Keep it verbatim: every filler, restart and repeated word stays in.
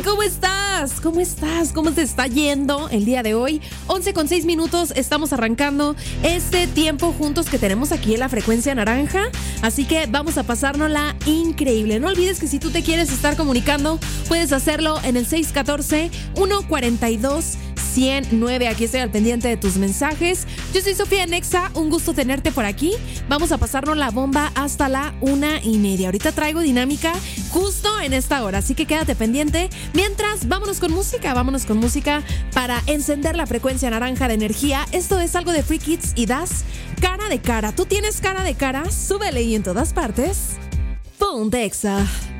¿Cómo estás? ¿Cómo estás? ¿Cómo te está yendo el día de hoy? once con seis minutos, estamos arrancando este tiempo juntos que tenemos aquí en la frecuencia naranja. Así que vamos a pasárnosla increíble. No olvides que si tú te quieres estar comunicando, puedes hacerlo en el seis uno cuatro, uno cuatro dos, uno cero nueve. Aquí estoy al pendiente de tus mensajes. Yo soy Sofía Nexa, un gusto tenerte por aquí. Vamos a pasarnos la bomba hasta la una y media. Ahorita traigo dinámica justo en esta hora, así que quédate pendiente. Mientras, vámonos con música, vámonos con música para encender la frecuencia naranja de energía. Esto es algo de Free Kids y Das, Cara de Cara. ¿Tú tienes cara de cara? Súbele y en todas partes. Ponte Exa.